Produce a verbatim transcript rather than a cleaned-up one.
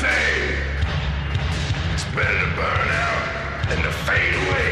say it's better to burn out than to fade away.